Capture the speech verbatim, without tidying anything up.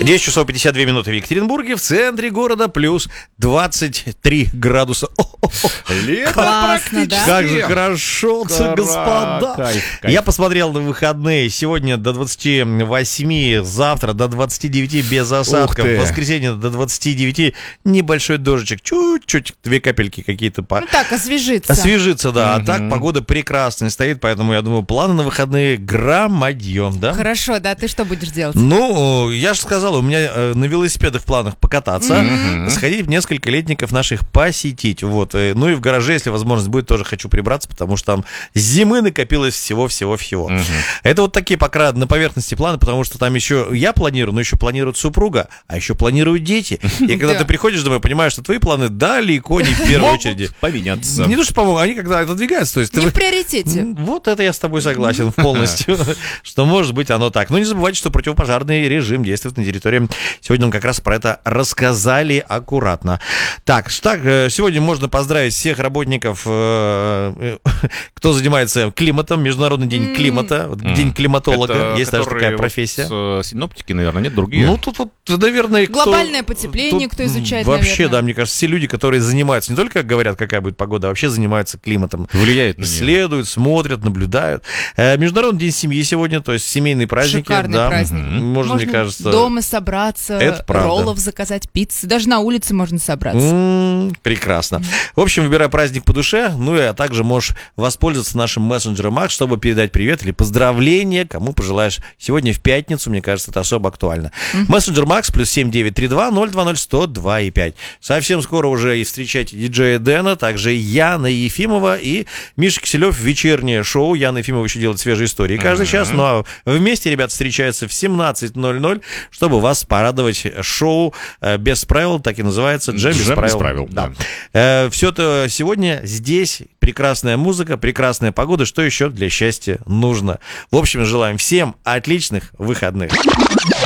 десять часов пятьдесят две минуты в Екатеринбурге, в центре города плюс двадцать три градуса. Лето Классно, да? Как же хорошо, Кара, господа. кайф, кайф. Я посмотрел на выходные. Сегодня до двадцати восьми, завтра до двадцати девяти без осадков. ты. В воскресенье до двадцати девяти небольшой дождичек. Чуть-чуть, две капельки какие-то по... Ну так, освежиться. Освежиться, да. Мгм. А так погода прекрасная стоит, поэтому я думаю, планы на выходные громадьем, да? Хорошо, да, ты что будешь делать? Ну, я же сказал, у меня э, на велосипедах в планах покататься, Мгм. сходить в несколько летников наших посетить, вот. э, Ну и в гараже, если возможность будет, тоже хочу прибраться, потому что там с зимы накопилось всего-всего-всего. Мгм. Это вот такие пока на поверхности планы, потому что там еще я планирую, но еще планирует супруга, а еще планируют дети. И когда Да. ты приходишь домой, понимаешь, что твои планы далеко не в первую очередь. Поменяться. Не то, что, по-моему, они когда отодвигаются, то есть... Не ты- в приоритете. М, Вот это я с тобой согласен полностью, что может быть оно так. Но не забывайте, что противопожарный режим действует на территории. Сегодня нам как раз про это рассказали аккуратно. Так, что так, э, сегодня можно поздравить всех работников, э, э, кто занимается климатом, Международный день М. климата, вот М. день климатолога, Это есть даже которые такая вот профессия. с, э, синоптики, наверное, нет, другие. Ну, тут вот, наверное, кто- Глобальное потепление, тут кто изучает, Вообще, наверное. да, мне кажется, все люди, которые занимаются, не только говорят, какая будет погода, а вообще занимаются климатом. Влияет на нее. Исследуют, смотрят, наблюдают. Э, Международный день семьи сегодня, то есть семейные праздники. Шикарный да. праздник. Мгм. Можно, мне кажется... дома собраться, это правда. роллов заказать, пиццы. Даже на улице можно собраться. М, прекрасно. В общем, выбирай праздник по душе, ну и а также можешь воспользоваться нашим мессенджером Макс, чтобы передать привет или поздравления, кому пожелаешь. Сегодня в пятницу, мне кажется, это особо актуально. Мессенджер Макс плюс семь девять три два ноль два ноль сто два и пять. Совсем скоро уже и встречайте диджея Дэна, также Яна Ефимова и Миша Киселев. Вечернее шоу. Яна Ефимова еще делает свежие истории каждый час. Ну а вместе, ребят, встречаются в семнадцать ноль ноль, чтобы вас порадовать. Шоу э, без правил, так и называется. Джем без Джем без правил. правил, Да. да. Все это сегодня здесь. Прекрасная музыка, прекрасная погода. Что еще для счастья нужно? В общем, желаем всем отличных выходных.